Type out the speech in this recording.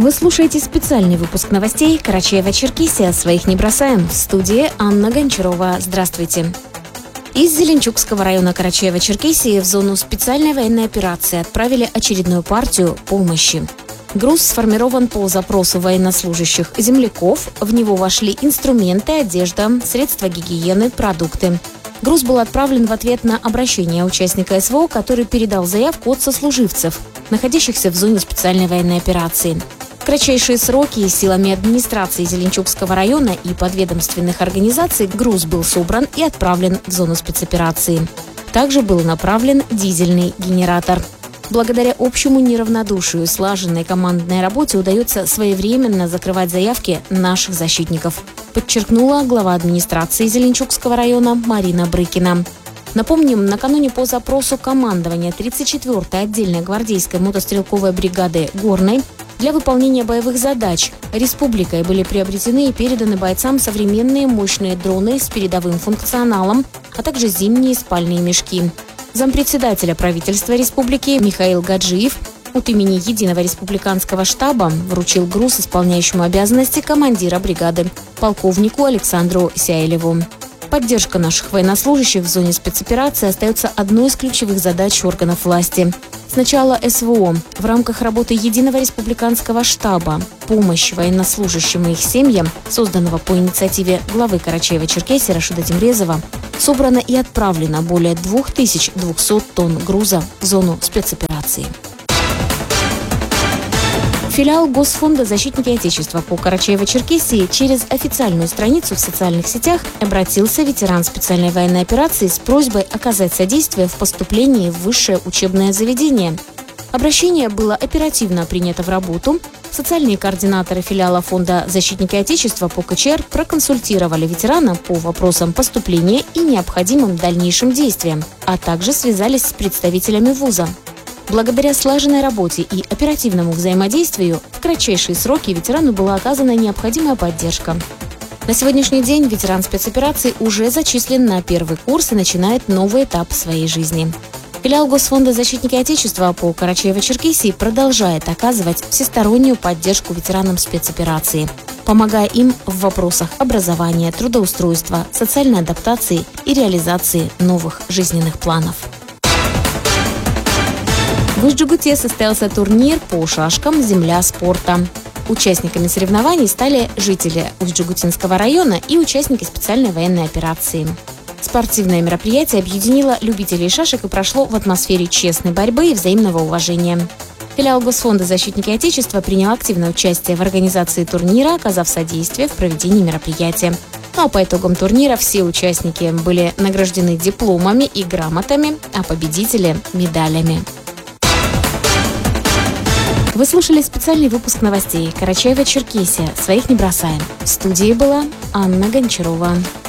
Вы слушаете специальный выпуск новостей Карачаево-Черкесия. Своих не бросаем. В студии Анна Гончарова. Здравствуйте. Из Зеленчукского района Карачаево-Черкесии в зону специальной военной операции отправили очередную партию помощи. Груз сформирован по запросу военнослужащих земляков. В него вошли инструменты, одежда, средства гигиены, продукты. Груз был отправлен в ответ на обращение участника СВО, который передал заявку от сослуживцев, находящихся в зоне специальной военной операции. В кратчайшие сроки силами администрации Зеленчукского района и подведомственных организаций груз был собран и отправлен в зону спецоперации. Также был направлен дизельный генератор. Благодаря общему неравнодушию и слаженной командной работе удается своевременно закрывать заявки наших защитников, подчеркнула глава администрации Зеленчукского района Марина Брыкина. Напомним, накануне по запросу командования 34-й отдельной гвардейской мотострелковой бригады «Горной» для выполнения боевых задач республикой были приобретены и переданы бойцам современные мощные дроны с передовым функционалом, а также зимние спальные мешки. Зампредседателя правительства республики Михаил Гаджиев от имени Единого республиканского штаба вручил груз исполняющему обязанности командира бригады, полковнику Александру Сяйлеву. Поддержка наших военнослужащих в зоне спецоперации остается одной из ключевых задач органов власти. С начала СВО в рамках работы Единого республиканского штаба помощь военнослужащим и их семьям, созданного по инициативе главы Карачаево-Черкесии Рашида Темрезова, собрано и отправлено более 2200 тонн груза в зону спецоперации. Филиал Госфонда «Защитники Отечества» по Карачаево-Черкесии через официальную страницу в социальных сетях обратился ветеран специальной военной операции с просьбой оказать содействие в поступлении в высшее учебное заведение. Обращение было оперативно принято в работу. Социальные координаторы филиала фонда «Защитники Отечества» по КЧР проконсультировали ветерана по вопросам поступления и необходимым дальнейшим действиям, а также связались с представителями вуза. Благодаря слаженной работе и оперативному взаимодействию в кратчайшие сроки ветерану была оказана необходимая поддержка. На сегодняшний день ветеран спецоперации уже зачислен на первый курс и начинает новый этап своей жизни. Филиал Госфонда «Защитники Отечества» по Карачаево-Черкесии продолжает оказывать всестороннюю поддержку ветеранам спецоперации, помогая им в вопросах образования, трудоустройства, социальной адаптации и реализации новых жизненных планов. В Усть-Джугуте состоялся турнир по шашкам «Земля спорта». Участниками соревнований стали жители Усть-Джугутинского района и участники специальной военной операции. Спортивное мероприятие объединило любителей шашек и прошло в атмосфере честной борьбы и взаимного уважения. Филиал Госфонда «Защитники Отечества» принял активное участие в организации турнира, оказав содействие в проведении мероприятия. Ну а по итогам турнира все участники были награждены дипломами и грамотами, а победители – медалями. Вы слушали специальный выпуск новостей Карачаево-Черкесия. Своих не бросаем. В студии была Анна Гончарова.